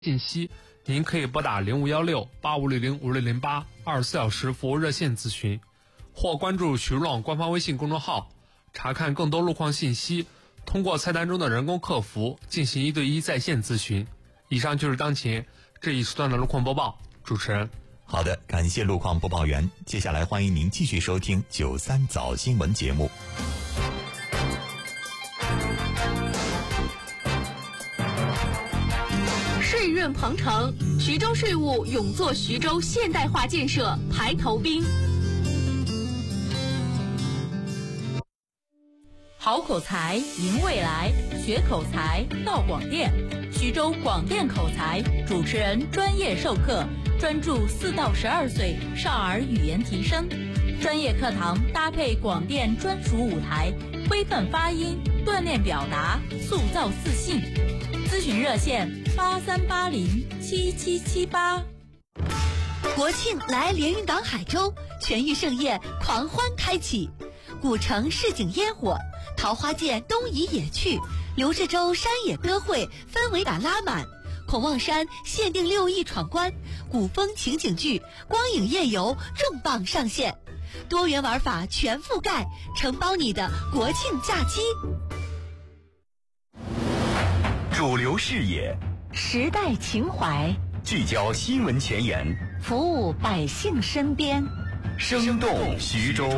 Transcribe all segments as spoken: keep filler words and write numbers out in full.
信息，您可以拨打零五幺六八五零零五六零八二十四小时服务热线咨询，或关注徐浪官方微信公众号，查看更多路况信息，通过菜单中的人工客服进行一对一在线咨询。以上就是当前这一时段的路况播报，主持人。 好的，感谢路况播报员。接下来欢迎您继续收听九三早新闻节目。 税润鹏程，徐州税务勇做徐州现代化建设排头兵。 好口才赢未来，学口才到广电。徐州广电口才主持人专业授课，专注四到十二岁少儿语言提升。专业课堂搭配广电专属舞台，规范发音，锻炼表达，塑造自信。咨询热线八三八零七七七八。 国庆来连云港海州，全域盛宴狂欢开启，古城市井烟火，桃花涧东移野趣，刘志洲山野歌会氛围感拉满，孔望山限定六亿闯关，古风情景剧、光影夜游重磅上线，多元玩法全覆盖，承包你的国庆假期。 主流视野， 时代情怀， 聚焦新闻前沿， 服务百姓身边， 生动徐州。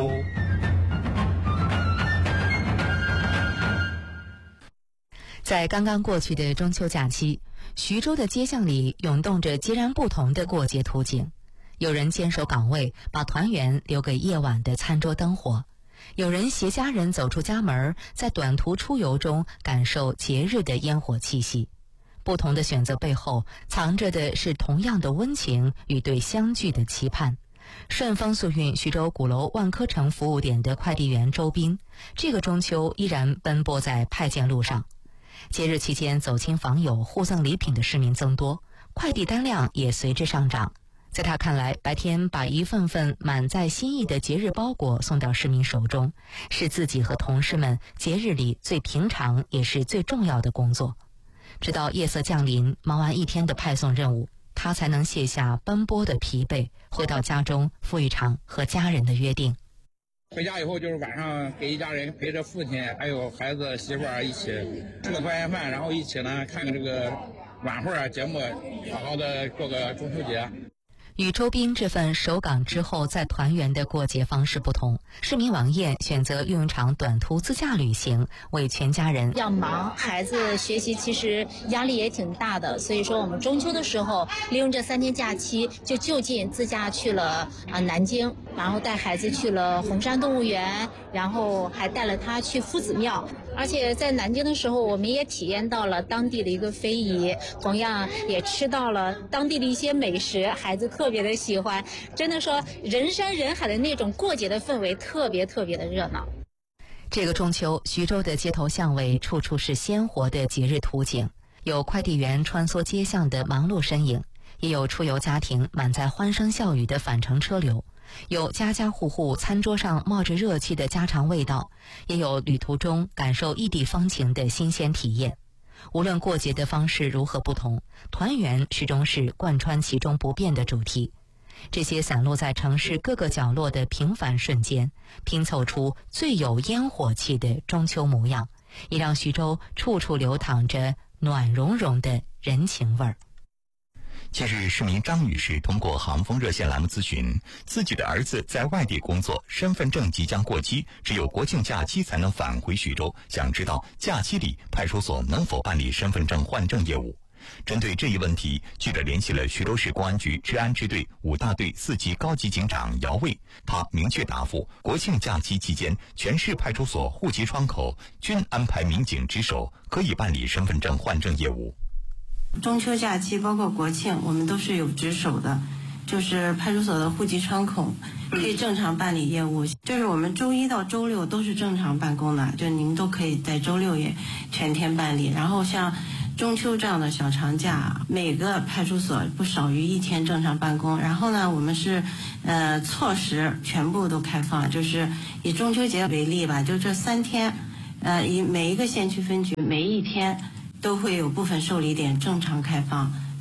在刚刚过去的中秋假期，徐州的街巷里涌动着截然不同的过节图景。有人坚守岗位，把团圆留给夜晚的餐桌灯火；有人携家人走出家门，在短途出游中感受节日的烟火气息。不同的选择背后，藏着的是同样的温情与对相聚的期盼。顺丰速运徐州鼓楼万科城服务点的快递员周斌，这个中秋依然奔波在派件路上。节日期间走亲访友、互赠礼品的市民增多，快递单量也随之上涨。在他看来，白天把一份份满载心意的节日包裹送到市民手中，是自己和同事们节日里最平常也是最重要的工作。直到夜色降临，忙完一天的派送任务，他才能卸下奔波的疲惫，回到家中赴一场和家人的约定。 回家以后就是晚上给一家人陪着父亲还有孩子媳妇儿一起吃个团圆饭，然后一起呢看看这个晚会啊节目，好好的过个中秋节。 与周斌这份守岗之后再团圆的过节方式不同，市民王燕选择用一场短途自驾旅行，为全家人。 要忙，孩子学习其实压力也挺大的，所以说我们中秋的时候利用这三天假期，就就近自驾去了啊南京，然后带孩子去了红山动物园，然后还带了他去夫子庙。而且在南京的时候，我们也体验到了当地的一个非遗，同样也吃到了当地的一些美食，孩子特别的喜欢。真的说，人山人海的那种过节的氛围，特别特别的热闹。 这个中秋，徐州的街头巷尾处处是鲜活的节日图景，有快递员穿梭街巷的忙碌身影，也有出游家庭满载欢声笑语的返程车流。有家家户户餐桌上冒着热气的家常味道，也有旅途中感受异地风情的新鲜体验。无论过节的方式如何不同，团圆始终是贯穿其中不变的主题。这些散落在城市各个角落的平凡瞬间，拼凑出最有烟火气的中秋模样，也让徐州处处流淌着暖融融的人情味儿。 近日，市民张女士通过航风热线栏目咨询，自己的儿子在外地工作，身份证即将过期，只有国庆假期才能返回徐州，想知道假期里派出所能否办理身份证换证业务。针对这一问题，记者联系了徐州市公安局治安支队五大队四级高级警长姚卫，他明确答复，国庆假期期间，全市派出所户籍窗口均安排民警值守，可以办理身份证换证业务。 中秋假期包括国庆，我们都是有值守的，就是派出所的户籍窗口可以正常办理业务，就是我们周一到周六都是正常办公的，就您都可以在周六也全天办理。然后像中秋这样的小长假，每个派出所不少于一天正常办公。然后呢，我们是呃错时全部都开放，就是以中秋节为例吧，就这三天，呃以每一个县区分局每一天都会有部分受理点正常开放，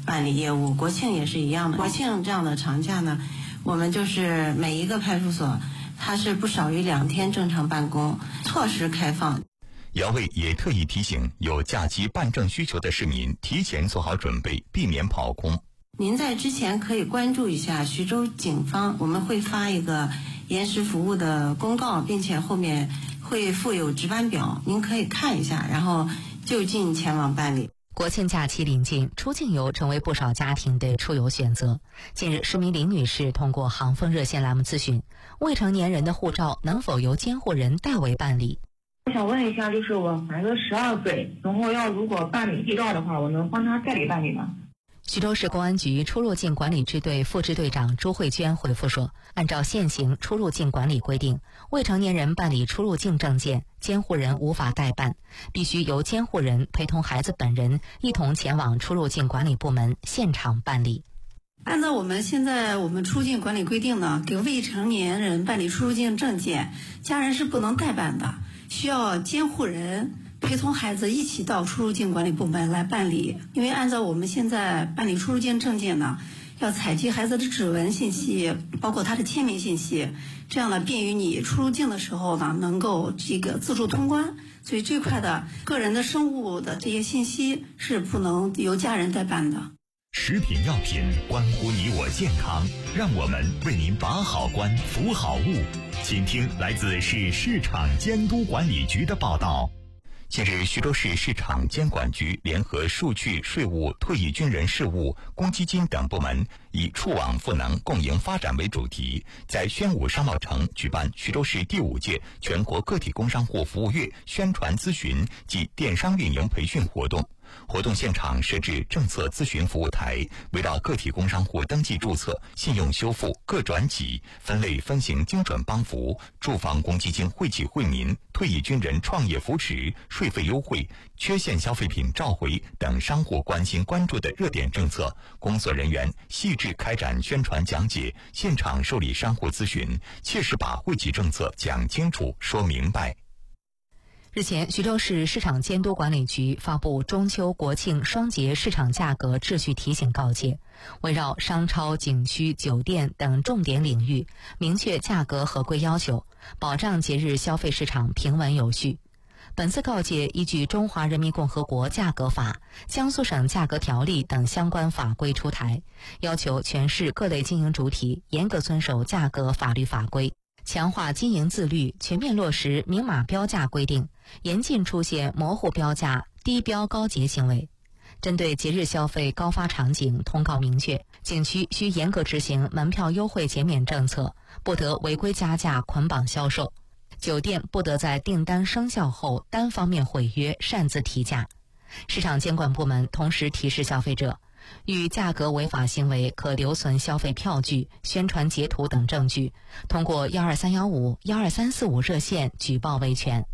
办理业务，国庆也是一样的。国庆这样的长假呢，我们就是每一个派出所它是不少于两天正常办公，错时开放。 姚卫也特意提醒有假期办证需求的市民提前做好准备，避免跑空。 您在之前可以关注一下徐州警方，我们会发一个延时服务的公告，并且后面会附有值班表，您可以看一下，然后就近前往办理。 国庆假期临近，出境游成为不少家庭的出游选择。近日，市民林女士通过航风热线栏目咨询，未成年人的护照能否由监护人代为办理？ 我想问一下，就是我孩子十二岁，然后要如果办理地照的话，我能帮他代理办理吗？ 徐州市公安局出入境管理支队副支队长朱慧娟回复说，按照现行出入境管理规定，未成年人办理出入境证件，监护人无法代办，必须由监护人陪同孩子本人一同前往出入境管理部门现场办理。 按照我们现在我们出境管理规定呢，给未成年人办理出入境证件，家人是不能代办的，需要监护人陪同孩子一起到出入境管理部门来办理。因为按照我们现在办理出入境证件呢，要采集孩子的指纹信息，包括他的签名信息，这样呢便于你出入境的时候呢能够这个自助通关。所以这块的个人的生物的这些信息是不能由家人代办的。 食品药品关乎你我健康，让我们为您把好关、服好务。请听来自市市场监督管理局的报道。近日，徐州市市场监管局联合数据、税务、退役军人事务、公积金等部门，以触网赋能、共赢发展为主题，在宣武商贸城举办徐州市第五届全国个体工商户服务月宣传咨询及电商运营培训活动。活动现场设置政策咨询服务台，围绕个体工商户登记注册、信用修复、个转企、分类分型精准帮扶、住房公积金惠企惠民、退役军人创业扶持、税费优惠、缺陷消费品召回等商户关心关注的热点政策，工作人员细致开展宣传讲解，现场受理商户咨询，切实把惠企政策讲清楚、说明白。 日前，徐州市市场监督管理局发布中秋国庆双节市场价格秩序提醒告诫，围绕商超、景区、酒店等重点领域，明确价格合规要求，保障节日消费市场平稳有序。本次告诫依据《中华人民共和国价格法》、江苏省价格条例等相关法规出台，要求全市各类经营主体严格遵守价格法律法规，强化经营自律，全面落实明码标价规定，严禁出现模糊标价、低标高结行为。针对节日消费高发场景，通告明确，景区需严格执行门票优惠减免政策，不得违规加价捆绑销售；酒店不得在订单生效后单方面毁约、擅自提价。市场监管部门同时提示消费者，遇价格违法行为，可留存消费票据、宣传截图等证据，通过幺二三幺五、幺二三四五热线举报维权。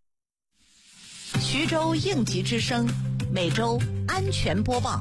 徐州应急之声，每周安全播报。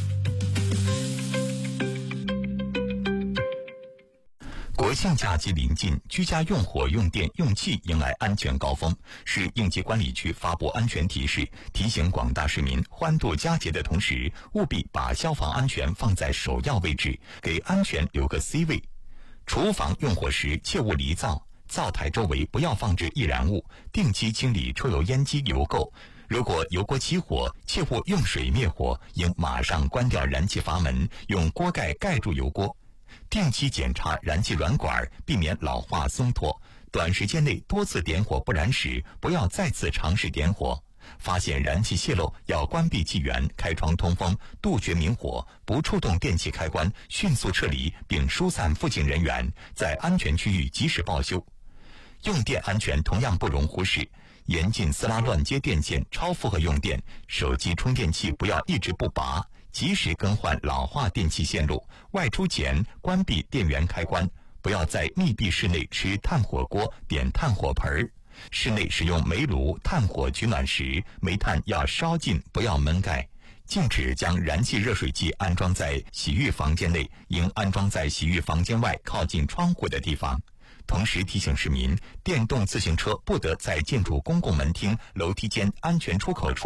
国庆假期临近，居家用火、用电、用气迎来安全高峰。市应急管理局发布安全提示，提醒广大市民欢度佳节的同时，务必把消防安全放在首要位置，给安全留个 C 位。厨房用火时切勿离灶，灶台周围不要放置易燃物，定期清理抽油烟机油垢。如果油锅起火，切勿用水灭火，应马上关掉燃气阀门，用锅盖盖住油锅。定期检查燃气软管，避免老化松脱。短时间内多次点火不燃时，不要再次尝试点火。发现燃气泄漏，要关闭气源，开窗通风，杜绝明火，不触动电器开关，迅速撤离并疏散附近人员，在安全区域及时报修。用电安全同样不容忽视，严禁撕拉乱接电线、超负荷用电，手机充电器不要一直不拔，及时更换老化电器线路，外出前关闭电源开关，不要在密闭室内吃炭火锅、点炭火盆。室内使用煤炉、炭火取暖时，煤炭要烧尽，不要闷盖。禁止将燃气热水器安装在洗浴房间内，应安装在洗浴房间外靠近窗户的地方。同时提醒市民，电动自行车不得在建筑公共门厅、楼梯间安全出口处